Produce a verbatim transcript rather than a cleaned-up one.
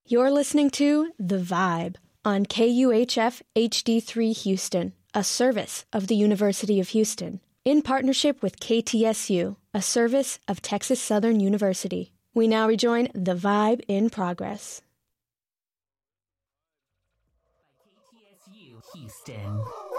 You're listening to The Vibe on K U H F H D three Houston, a service of the University of Houston, in partnership with K T S U, a service of Texas Southern University. We now rejoin The Vibe in progress. K T S U Houston.